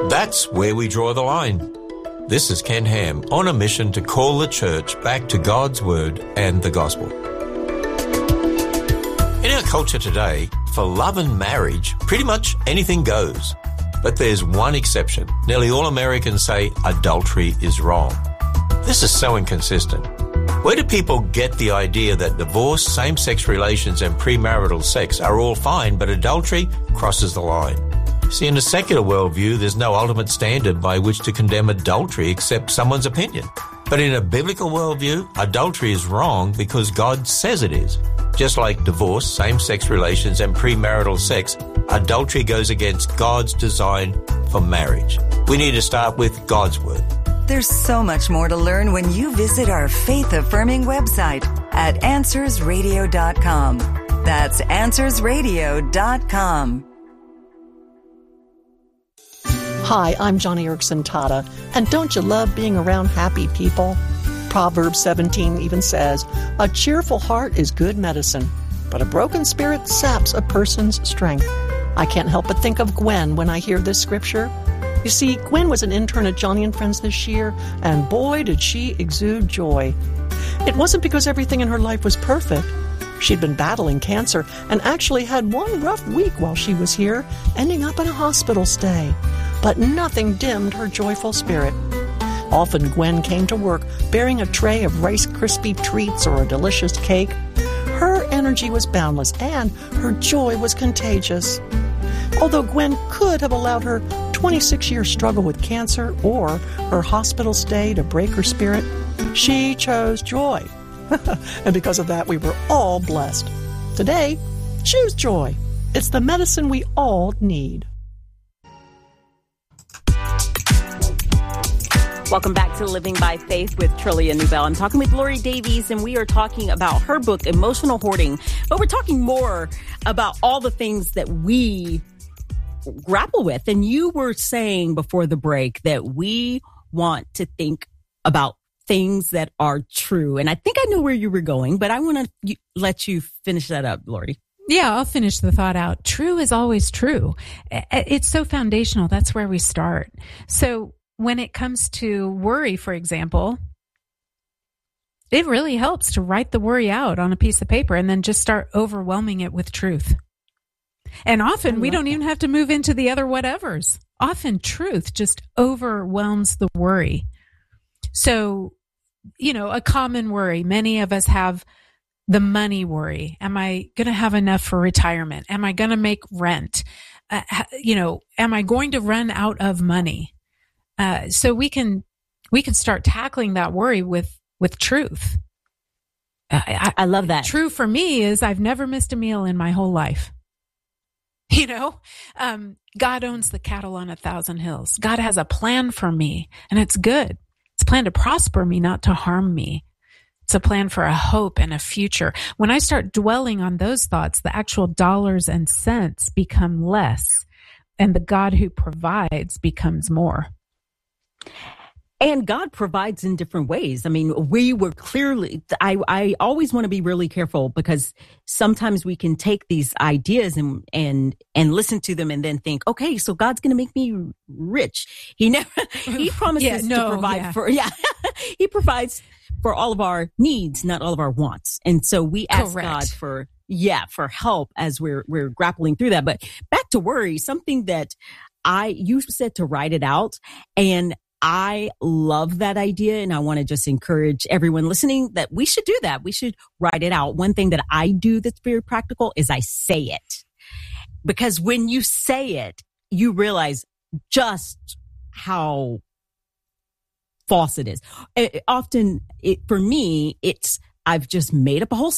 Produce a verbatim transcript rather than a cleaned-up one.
That's where we draw the line. This is Ken Ham on a mission to call the church back to God's Word and the Gospel. In our culture today, for love and marriage, pretty much anything goes. But there's one exception. Nearly all Americans say adultery is wrong. This is so inconsistent. Where do people get the idea that divorce, same-sex relations and premarital sex are all fine, but adultery crosses the line? See, in a secular worldview, there's no ultimate standard by which to condemn adultery except someone's opinion. But in a biblical worldview, adultery is wrong because God says it is. Just like divorce, same-sex relations and premarital sex, adultery goes against God's design for marriage. We need to start with God's Word. There's so much more to learn when you visit our faith-affirming website at answers radio dot com. That's answers radio dot com. Hi, I'm Johnny Erickson Tata, and don't you love being around happy people? Proverbs seventeen even says, a cheerful heart is good medicine, but a broken spirit saps a person's strength. I can't help but think of Gwen when I hear this scripture. You see, Gwen was an intern at Johnny and Friends this year, and boy, did she exude joy. It wasn't because everything in her life was perfect. She'd been battling cancer and actually had one rough week while she was here, ending up in a hospital stay. But nothing dimmed her joyful spirit. Often Gwen came to work bearing a tray of Rice Krispie treats or a delicious cake. Her energy was boundless and her joy was contagious. Although Gwen could have allowed her twenty-six-year struggle with cancer or her hospital stay to break her spirit, she chose joy. And because of that, we were all blessed. Today, choose joy. It's the medicine we all need. Welcome back to Living by Faith with Trillia Newbell. I'm talking with Lori Davies, and we are talking about her book, Emotional Hoarding. But we're talking more about all the things that we grapple with. And you were saying before the break that we want to think about things that are true. And I think I know where you were going, but I want to let you finish that up, Lori. Yeah, I'll finish the thought out. True is always true. It's so foundational. That's where we start. So when it comes to worry, for example, it really helps to write the worry out on a piece of paper and then just start overwhelming it with truth. And often we don't that. even have to move into the other whatevers. Often truth just overwhelms the worry. So, you know, a common worry, many of us have the money worry. Am I going to have enough for retirement? Am I going to make rent? Uh, you know, am I going to run out of money? Uh, so we can, we can start tackling that worry with, with truth. I, I love that. True for me is I've never missed a meal in my whole life. You know, um, God owns the cattle on a thousand hills. God has a plan for me, and it's good. It's a plan to prosper me, not to harm me. It's a plan for a hope and a future. When I start dwelling on those thoughts, the actual dollars and cents become less, and the God who provides becomes more. And God provides in different ways. I mean, we were clearly, I, I always want to be really careful because sometimes we can take these ideas and, and, and listen to them and then think, okay, so God's going to make me rich. He never, he promises yeah, no, to provide yeah. for, yeah, he provides for all of our needs, not all of our wants. And so we ask Correct. God for, yeah, for help as we're, we're grappling through that. But back to worry, something that I, you said to write it out, and I love that idea, and I want to just encourage everyone listening that we should do that. We should write it out. One thing that I do that's very practical is I say it. Because when you say it, you realize just how false it is. It, often, it, for me, it's I've just made up a whole